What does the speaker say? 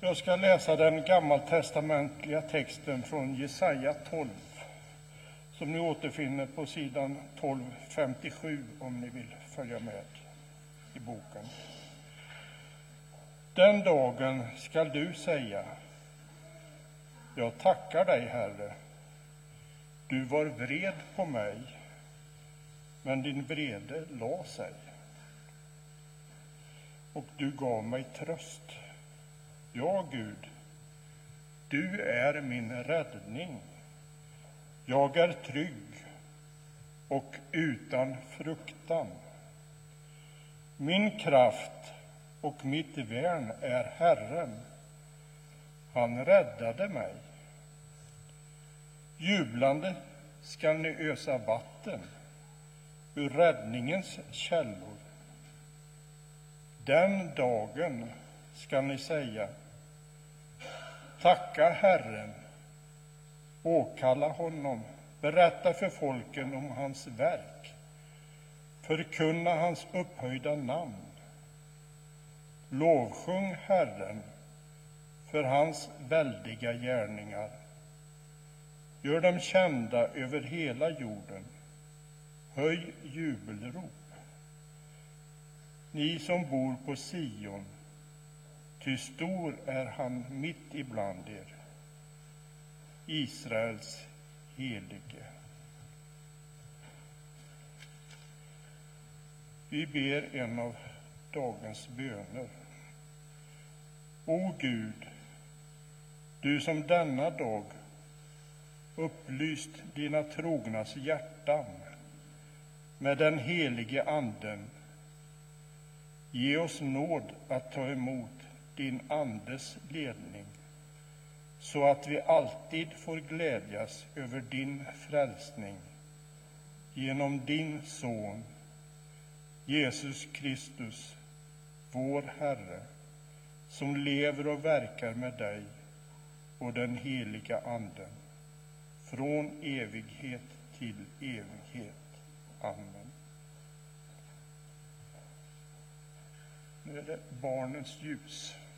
Jag ska läsa den gammaltestamentliga texten från Jesaja 12 som ni återfinner på sidan 1257 om ni vill följa med i boken. Den dagen skall du säga: jag tackar dig, Herre. Du var vred på mig, men din vrede la sig. Och du gav mig tröst. Ja, Gud, du är min räddning. Jag är trygg och utan fruktan. Min kraft och mitt värn är Herren. Han räddade mig. Jublande skall ni ösa vatten ur räddningens källor. Den dagen skall ni säga: tacka Herren, åkalla honom, berätta för folken om hans verk, förkunna hans upphöjda namn. Lovsjung Herren för hans väldiga gärningar. Gör dem kända över hela jorden. Höj jubelrop, ni som bor på Sion, ty stor är han mitt ibland er, Israels helige. Vi ber en av dagens böner. O Gud, du som denna dag upplyst dina trognas hjärtan med den helige anden, ge oss nåd att ta emot din andes ledning, så att vi alltid får glädjas över din frälsning genom din son Jesus Kristus, vår Herre, som lever och verkar med dig och den heliga anden från evighet till evighet. Amen. Nu är det barnens ljus.